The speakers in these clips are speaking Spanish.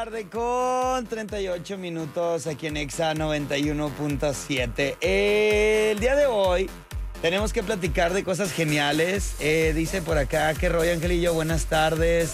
Tarde con 38 minutos aquí en Exa 91.7. El día de hoy tenemos que platicar de cosas geniales. Dice por acá, ¿qué rollo, Angelillo? Buenas tardes.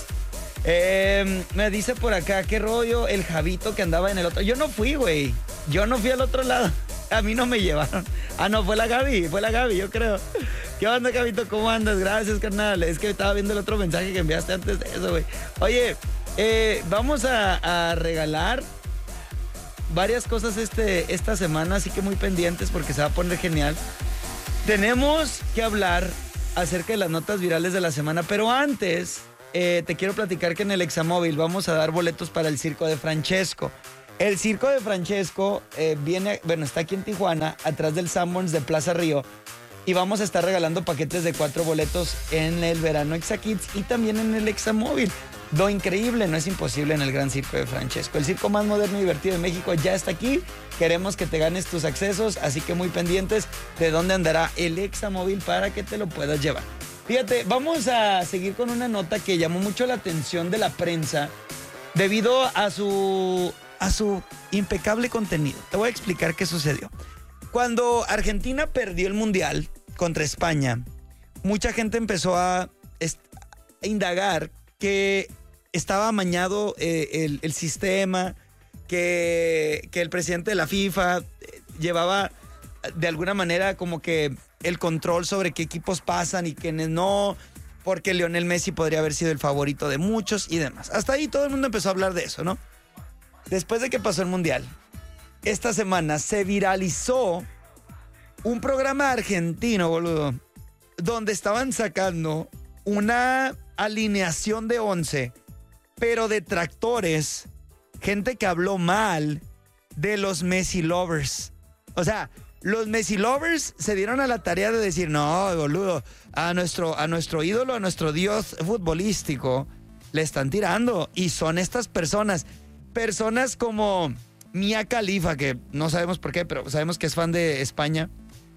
Me dice por acá, ¿qué rollo? El Javito que andaba en el otro. Yo no fui, güey. Yo no fui al otro lado. A mí no me llevaron. Ah, no, fue la Gaby, yo creo. ¿Qué onda, Javito? ¿Cómo andas? Gracias, carnal. Es que estaba viendo el otro mensaje que enviaste antes de eso, güey. Oye, vamos a regalar varias cosas esta semana, así que muy pendientes porque se va a poner genial. Tenemos que hablar acerca de las notas virales de la semana, pero antes te quiero platicar que en el Examóvil vamos a dar boletos para el Circo de Francesco. El Circo de Francesco está aquí en Tijuana, atrás del Sanborns de Plaza Río, y vamos a estar regalando paquetes de 4 boletos en el verano Exa Kids y también en el Examóvil. Lo increíble no es imposible en el Gran Circo de Francesco. El circo más moderno y divertido de México ya está aquí. Queremos que te ganes tus accesos, así que muy pendientes de dónde andará el Examóvil para que te lo puedas llevar. Fíjate, vamos a seguir con una nota que llamó mucho la atención de la prensa debido a su impecable contenido. Te voy a explicar qué sucedió. Cuando Argentina perdió el Mundial contra España, mucha gente empezó a indagar que estaba amañado el sistema, que el presidente de la FIFA llevaba de alguna manera como que el control sobre qué equipos pasan y quiénes no, porque Lionel Messi podría haber sido el favorito de muchos y demás. Hasta ahí todo el mundo empezó a hablar de eso, ¿no? Después de que pasó el Mundial, esta semana se viralizó un programa argentino, boludo, donde estaban sacando una alineación de 11, pero detractores, gente que habló mal de los Messi lovers. O sea, los Messi lovers se dieron a la tarea de decir, no, boludo, a nuestro ídolo, a nuestro dios futbolístico, le están tirando. Y son estas personas como Mia Khalifa, que no sabemos por qué, pero sabemos que es fan de España.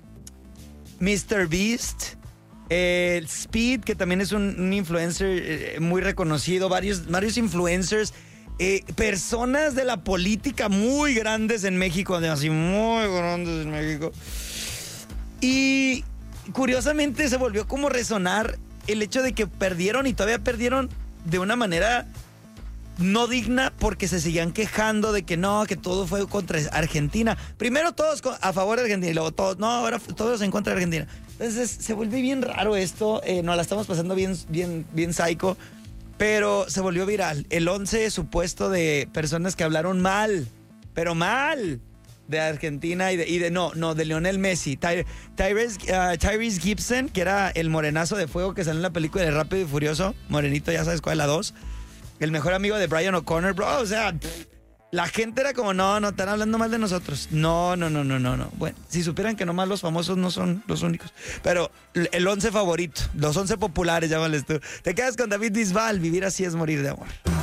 Mr. Beast, Speed, que también es un influencer muy reconocido, varios influencers, personas de la política muy grandes en México, así muy grandes en México. Y curiosamente se volvió como resonar el hecho de que perdieron y todavía perdieron de una manera no digna porque se seguían quejando de que no, que todo fue contra Argentina. Primero todos a favor de Argentina y luego todos, no, ahora todos en contra de Argentina. Entonces se vuelve bien raro esto, nos la estamos pasando bien psycho, pero se volvió viral. El 11 supuesto de personas que hablaron mal, pero mal, de Argentina y de Lionel Messi. Tyrese Gibson, que era el morenazo de fuego que salió en la película de Rápido y Furioso, morenito, ya sabes cuál es, la 2. El mejor amigo de Brian O'Connor, bro, o sea, la gente era como, no, están hablando mal de nosotros. No. Bueno, si supieran que nomás los famosos no son los únicos. Pero el 11 favorito, los 11 populares, llámales tú. Te quedas con David Bisbal, vivir así es morir de amor.